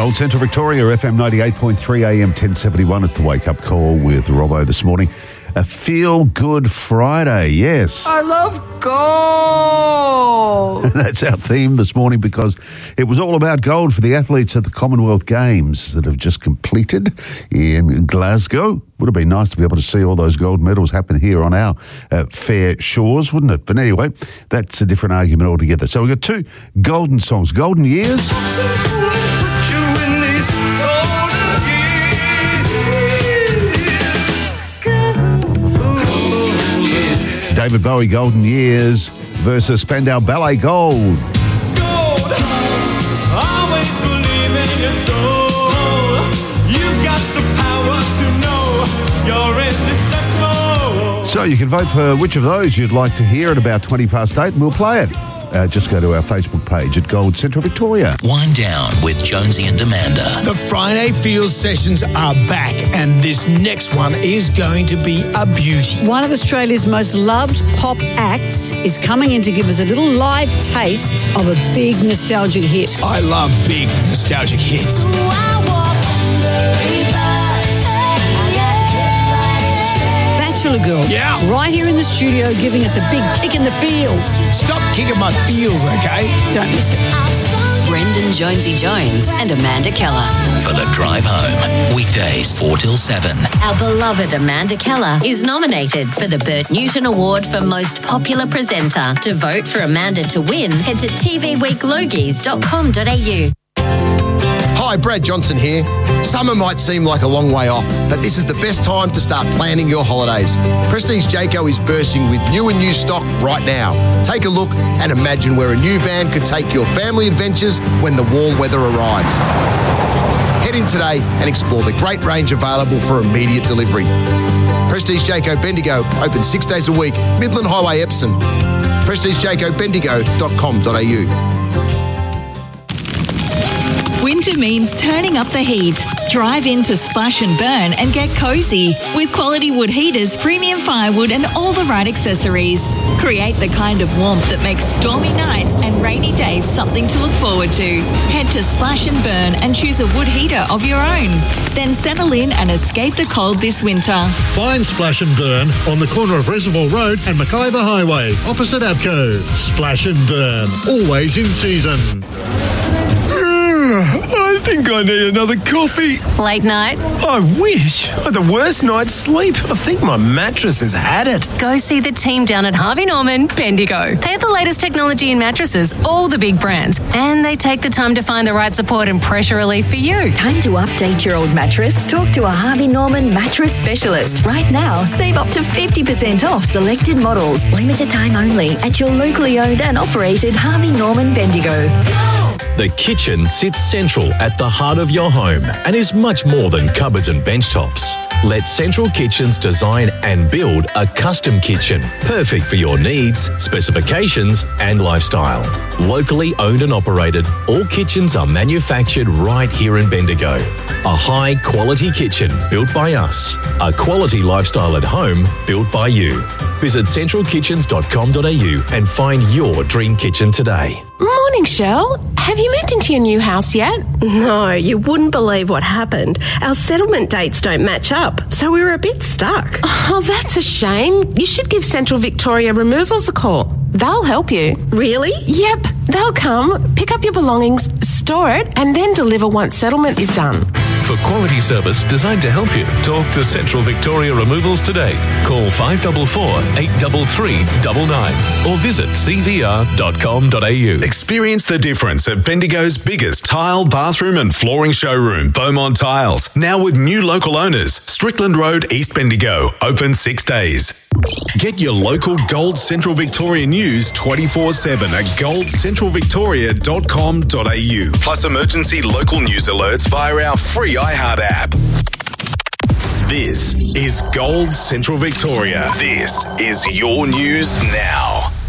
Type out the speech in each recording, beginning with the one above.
Gold Central Victoria, FM 98.3 AM 1071. It's the wake-up call with Robbo this morning. A feel-good Friday, yes. I love gold. That's our theme this morning because it was all about gold for the athletes at the Commonwealth Games that have just completed in Glasgow. Would have been nice to be able to see all those gold medals happen here on our fair shores, wouldn't it? But anyway, that's a different argument altogether. So we've got two golden songs, Golden Years. David Bowie, Golden Years versus Spandau Ballet, Gold. Gold, always believe in your soul. You've got the power to know you're indestructible. So you can vote for which of those you'd like to hear at about 20 past 8 and we'll play it. Just go to our Facebook page at Gold Central Victoria. Wind Down with Jonesy and Amanda. The Friday Feels sessions are back, and this next one is going to be a beauty. One of Australia's most loved pop acts is coming in to give us a little live taste of a big nostalgic hit. I love big nostalgic hits. Bachelor Girl. Yeah. Right here in the studio giving us a big kick in the feels. Stop kicking my feels, okay? Don't miss it. Brendan Jonesy Jones and Amanda Keller. For the drive home, weekdays 4 till 7. Our beloved Amanda Keller is nominated for the Bert Newton Award for Most Popular Presenter. To vote for Amanda to win, head to tvweeklogies.com.au. Hi, Brad Johnson here. Summer might seem like a long way off, but this is the best time to start planning your holidays. Prestige Jayco is bursting with new and used stock right now. Take a look and imagine where a new van could take your family adventures when the warm weather arrives. Head in today and explore the great range available for immediate delivery. Prestige Jayco Bendigo, open 6 days a week, Midland Highway, Epsom. PrestigeJaycoBendigo.com.au. Winter means turning up the heat. Drive into Splash and Burn and get cosy with quality wood heaters, premium firewood and all the right accessories. Create the kind of warmth that makes stormy nights and rainy days something to look forward to. Head to Splash and Burn and choose a wood heater of your own. Then settle in and escape the cold this winter. Find Splash and Burn on the corner of Reservoir Road and McIver Highway, opposite Abco. Splash and Burn, always in season. I think I need another coffee. Late night? I wish. I had the worst night's sleep. I think my mattress has had it. Go see the team down at Harvey Norman, Bendigo. They have the latest technology in mattresses, all the big brands, and they take the time to find the right support and pressure relief for you. Time to update your old mattress? Talk to a Harvey Norman mattress specialist. Right now, save up to 50% off selected models. Limited time only at your locally owned and operated Harvey Norman Bendigo. The kitchen sits central at the heart of your home and is much more than cupboards and bench tops. Let Central Kitchens design and build a custom kitchen, perfect for your needs, specifications and lifestyle. Locally owned and operated, all kitchens are manufactured right here in Bendigo. A high quality kitchen built by us. A quality lifestyle at home built by you. Visit centralkitchens.com.au and find your dream kitchen today. Morning, Shell. Have you moved into your new house yet? No, you wouldn't believe what happened. Our settlement dates don't match up, so we were a bit stuck. Oh, that's a shame. You should give Central Victoria Removals a call. They'll help you. Really? Yep. They'll come, pick up your belongings, store it, and then deliver once settlement is done. For quality service designed to help you, talk to Central Victoria Removals today. Call 544 833 99 or visit cvr.com.au. Experience the difference at Bendigo's biggest tile, bathroom and flooring showroom, Beaumont Tiles. Now with new local owners, Strickland Road, East Bendigo, open 6 days. Get your local Gold Central Victoria news 24/7 at goldcentralvictoria.com.au. Plus emergency local news alerts via our free iHeart app. This is Gold Central Victoria. This is your news now.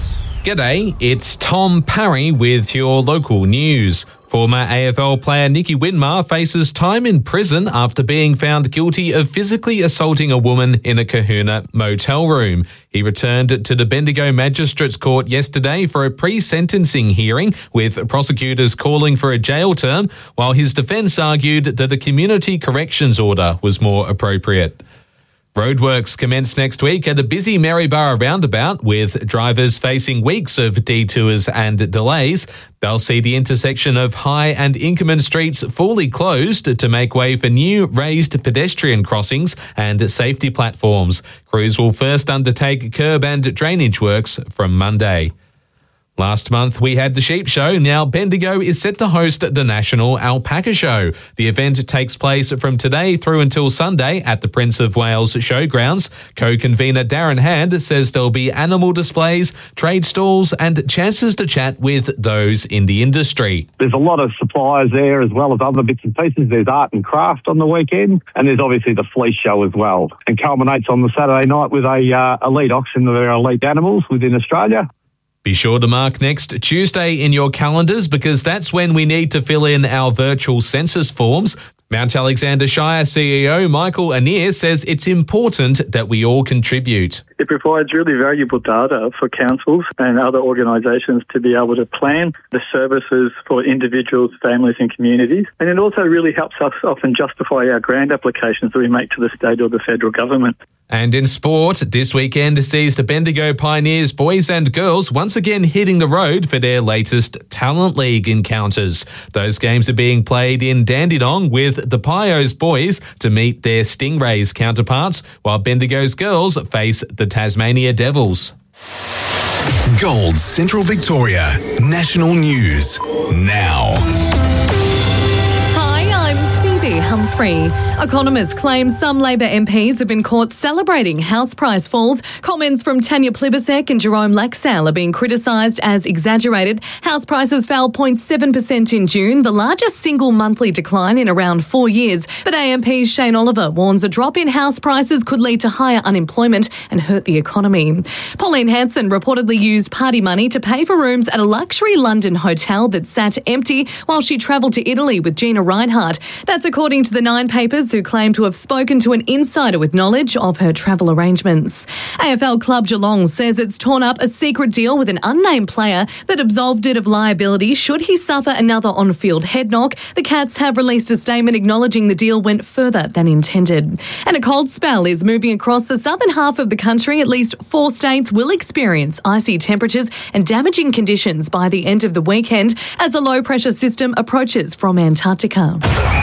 G'day, it's Tom Parry with your local news. Former AFL player Nicky Winmar faces time in prison after being found guilty of physically assaulting a woman in a Kahuna motel room. He returned to the Bendigo Magistrates Court yesterday for a pre-sentencing hearing, with prosecutors calling for a jail term, while his defence argued that a community corrections order was more appropriate. Roadworks commence next week at a busy Maryborough roundabout, with drivers facing weeks of detours and delays. They'll see the intersection of High and Inkerman Streets fully closed to make way for new raised pedestrian crossings and safety platforms. Crews will first undertake curb and drainage works from Monday. Last month, we had the Sheep Show. Now Bendigo is set to host the National Alpaca Show. The event takes place from today through until Sunday at the Prince of Wales Showgrounds. Co-convener Darren Hand says there'll be animal displays, trade stalls and chances to chat with those in the industry. There's a lot of suppliers there as well as other bits and pieces. There's art and craft on the weekend, and there's obviously the fleece show as well. And culminates on the Saturday night with a elite auction of our elite animals within Australia. Be sure to mark next Tuesday in your calendars, because that's when we need to fill in our virtual census forms. Mount Alexander Shire CEO Michael Anir says it's important that we all contribute. It provides really valuable data for councils and other organisations to be able to plan the services for individuals, families and communities. And it also really helps us often justify our grant applications that we make to the state or the federal government. And in sport, this weekend sees the Bendigo Pioneers boys and girls once again hitting the road for their latest Talent League encounters. Those games are being played in Dandenong, with the Pios boys to meet their Stingrays counterparts, while Bendigo's girls face the Tasmania Devils. Gold Central Victoria. National News now. Humphrey. Economists claim some Labor MPs have been caught celebrating house price falls. Comments from Tanya Plibersek and Jerome Laxale are being criticised as exaggerated. House prices fell 0.7% in June, the largest single monthly decline in around 4 years. But AMP Shane Oliver warns a drop in house prices could lead to higher unemployment and hurt the economy. Pauline Hanson reportedly used party money to pay for rooms at a luxury London hotel that sat empty while she travelled to Italy with Gina Reinhardt. That's according to the Nine Papers, who claim to have spoken to an insider with knowledge of her travel arrangements. AFL club Geelong says it's torn up a secret deal with an unnamed player that absolved it of liability should he suffer another on-field head knock. The Cats have released a statement acknowledging the deal went further than intended. And a cold spell is moving across the southern half of the country. At least 4 states will experience icy temperatures and damaging conditions by the end of the weekend as a low-pressure system approaches from Antarctica.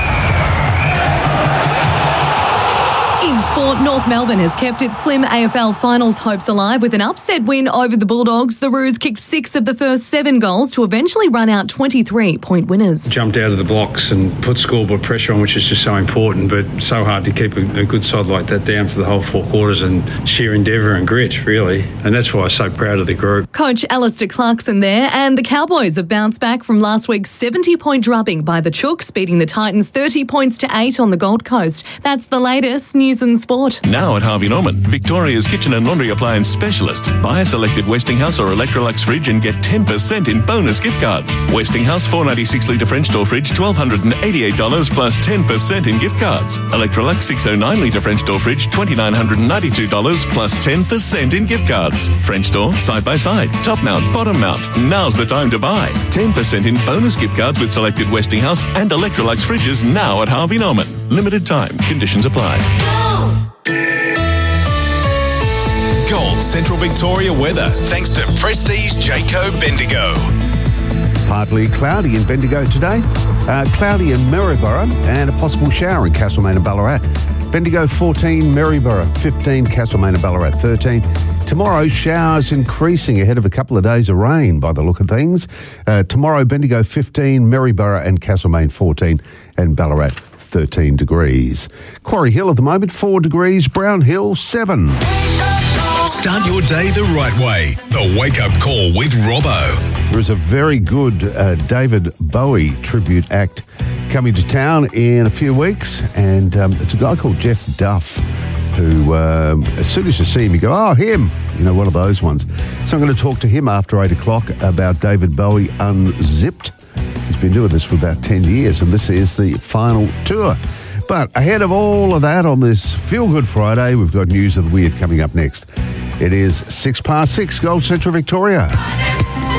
In sport, North Melbourne has kept its slim AFL finals hopes alive with an upset win over the Bulldogs. The Roos kicked 6 of the first 7 goals to eventually run out 23-point winners. Jumped out of the blocks and put scoreboard pressure on, which is just so important, but so hard to keep a good side like that down for the whole 4 quarters, and sheer endeavour and grit, really. And that's why I'm so proud of the group. Coach Alistair Clarkson there, and the Cowboys have bounced back from last week's 70-point drubbing by the Chooks, beating the Titans 30 points to 8 on the Gold Coast. That's the latest news and sport. Now at Harvey Norman, Victoria's kitchen and laundry appliance specialist. Buy a selected Westinghouse or Electrolux fridge and get 10% in bonus gift cards. Westinghouse 496 litre French door fridge, $1,288 plus 10% in gift cards. Electrolux 609 litre French door fridge, $2,992 plus 10% in gift cards. French door, side by side, top mount, bottom mount. Now's the time to buy. 10% in bonus gift cards with selected Westinghouse and Electrolux fridges now at Harvey Norman. Limited time. Conditions apply. Gold Central Victoria weather, thanks to Prestige Jayco Bendigo. Partly cloudy in Bendigo today, cloudy in Maryborough, and a possible shower in Castlemaine and Ballarat. Bendigo 14, Maryborough 15, Castlemaine and Ballarat 13. Tomorrow, showers increasing ahead of a couple of days of rain by the look of things. Tomorrow, Bendigo 15, Maryborough and Castlemaine 14, and Ballarat 13 degrees. Quarry Hill at the moment 4 degrees, Brown Hill 7. Start your day the right way. The Wake Up Call with Robbo. There is a very good David Bowie tribute act coming to town in a few weeks, and it's a guy called Jeff Duff, who as soon as you see him, you go, oh, him. You know, one of those ones. So I'm going to talk to him after 8 o'clock about David Bowie Unzipped. He's been doing this for about 10 years, and this is the final tour. But ahead of all of that, on this Feel Good Friday, we've got News of the Weird coming up next. It is 6 past 6, Gold Central Victoria.